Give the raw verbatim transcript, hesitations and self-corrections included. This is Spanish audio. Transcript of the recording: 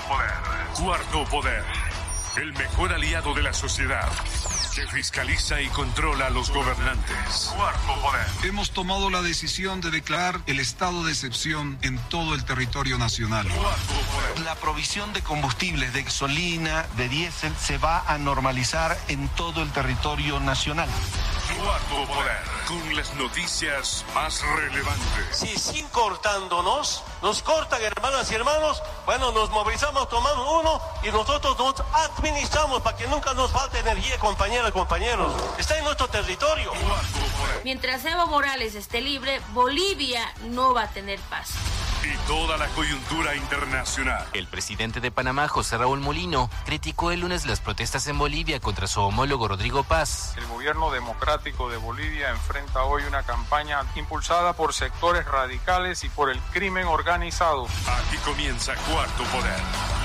poder. Cuarto poder. El mejor aliado de la sociedad, que fiscaliza y controla a los gobernantes. Cuarto poder. Hemos tomado la decisión de declarar el estado de excepción en todo el territorio nacional. Cuarto poder. La provisión de combustibles, de gasolina, de diésel, se va a normalizar en todo el territorio nacional. Cuarto poder. Con las noticias más relevantes. Si sin cortándonos, nos cortan, hermanas y hermanos, bueno, nos movilizamos, tomamos uno y nosotros nos administramos para que nunca nos falte energía, compañeras, compañeros. Está en nuestro territorio. Mientras Evo Morales esté libre, Bolivia no va a tener paz. Y toda la coyuntura internacional. El presidente de Panamá, José Raúl Mulino, criticó el lunes las protestas en Bolivia contra su homólogo Rodrigo Paz. El gobierno democrático de Bolivia enfrenta hoy una campaña impulsada por sectores radicales y por el crimen organizado. Aquí comienza Cuarto Poder.